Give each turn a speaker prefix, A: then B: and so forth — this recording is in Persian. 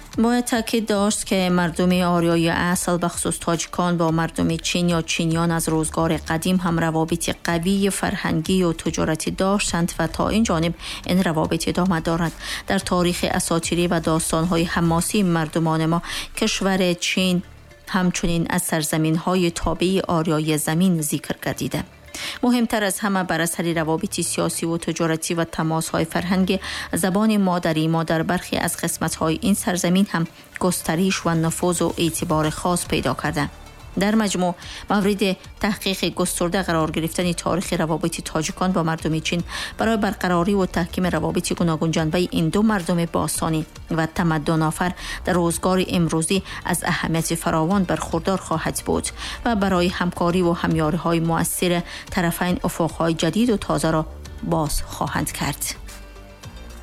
A: باید تاکید داشت که مردم آریای اصل بخصوص تاجیکان با مردم چین یا چینیان از روزگار قدیم هم روابط قوی فرهنگی و تجارتی داشتند و تا این جانب این روابط ادامه دارد. در تاریخ اساطیری و داستان‌های حماسی مردمان ما کشور چین همچنین از سرزمین‌های تابع آریای زمین ذکر گردیده. مهمتر از همه بر اثر روابط سیاسی و تجارتی و تماس‌های فرهنگی، زبان مادری ما در برخی از قسمت‌های این سرزمین هم گسترش و نفوذ و اعتبار خاص پیدا کرده. در مجموع مورد تحقیق گسترده قرار گرفتن تاریخ روابط تاجیکان با مردم چین برای برقراری و تحکیم روابط گوناگون جنبه این دو مردم باستانی و تمدن آفر در روزگار امروزی از اهمیت فراوان برخوردار خواهد بود و برای همکاری و همیاری‌های مؤثر طرفین افق‌های جدید و تازه را باز خواهند کرد.